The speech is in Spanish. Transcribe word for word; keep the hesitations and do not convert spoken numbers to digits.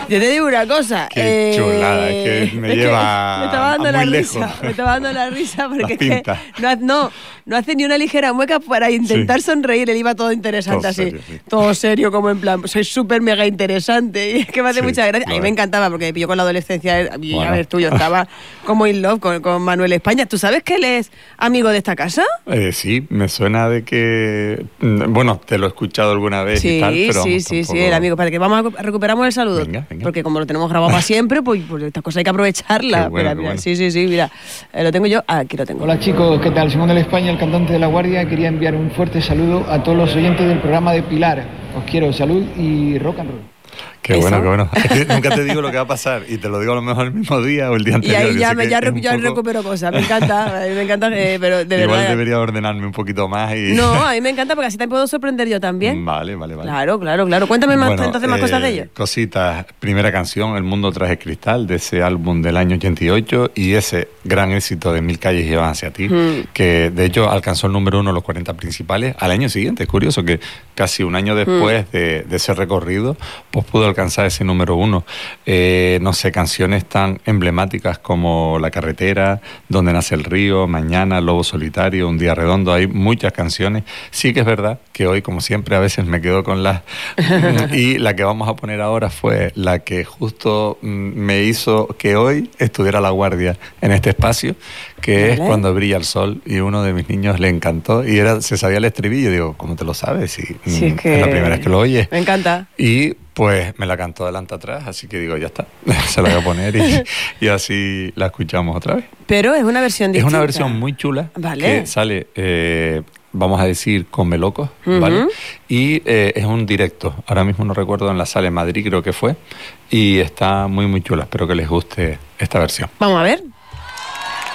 Yo te digo una cosa. Qué eh, chulada, es que me es lleva que me estaba dando a la muy risa. lejos. Me estaba dando la risa porque es que pinta. no, ha- no, no hace ni una ligera mueca para intentar Sí. sonreír. Él iba todo interesante Todo así. serio, sí. Todo serio, como en plan, soy súper mega interesante. Y es que me hace Sí, mucha gracia. A mí lo me es. encantaba porque me pilló con la adolescencia. Y Bueno. a ver, tú, yo estaba como in love con, con Manuel España. ¿Tú sabes que él es amigo de esta casa? Eh, sí, me suena de que... mm, Bueno, te lo he escuchado alguna vez Sí, y tal, pero sí, vamos, sí, sí, tampoco- el amigo. Para que vamos a recuperamos el saludo. Venga, venga. Porque como lo tenemos grabado para siempre, pues, pues estas cosas hay que aprovecharlas. Qué bueno, Mira, qué mira, bueno. sí, sí, sí, mira. Eh, lo tengo yo, aquí lo tengo. Hola chicos, ¿qué tal? Simón de la España, el cantante de La Guardia. Quería enviar un fuerte saludo a todos los oyentes del programa de Pilar. Os quiero, salud y rock and roll. Qué ¿Eso? bueno, qué bueno. Es que nunca te digo lo que va a pasar y te lo digo a lo mejor el mismo día o el día Y anterior. ahí Yo ya, sé me, que ya, es re- un ya poco- recupero cosas. Me encanta, a mí me encanta, eh, pero de Igual verdad. debería ordenarme un poquito más y... No, a mí me encanta porque así te puedo sorprender yo también. Vale, vale, vale. Claro, claro, claro. Cuéntame más, Bueno, entonces más eh, cosas de ello. Cositas. Primera canción, El mundo tras el cristal, de ese álbum del año ochenta y ocho, y ese gran éxito de Mil calles llevan hacia ti, Mm. que de hecho alcanzó el número uno en los cuarenta principales al año siguiente. Es curioso que casi un año después Mm. de, de ese recorrido, pues pudo alcanzar ese número uno. Eh, no sé, canciones tan emblemáticas como La carretera, Donde nace el río, Mañana, Lobo solitario, Un día redondo. Hay muchas canciones. Sí que es verdad que hoy, como siempre, a veces me quedo con las... y la que vamos a poner ahora fue la que justo mm, me hizo que hoy estuviera La Guardia en este espacio, que es Vale. Cuando brilla el sol, y uno de mis niños le encantó y era se sabía el estribillo. Digo, ¿cómo te lo sabes? Si, Sí, es mm, que- es la primera vez que lo oyes. Me encanta. Y pues me la cantó adelante atrás, así que digo, ya está, se la voy a poner y, y así la escuchamos otra vez. Pero es una versión Es distinta. una versión muy chula, Vale. que sale, eh, vamos a decir, con Melocos, Ujú. ¿vale? Y eh, es un directo, ahora mismo no recuerdo, en la sala en Madrid creo que fue, y está muy muy chula, espero que les guste esta versión. Vamos a ver.